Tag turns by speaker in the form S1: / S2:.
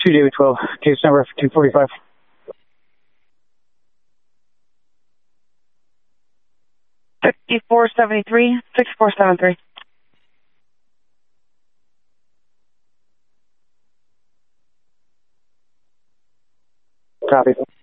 S1: 2 David 12, case number 245.
S2: $54.73, 6473.
S1: Copy.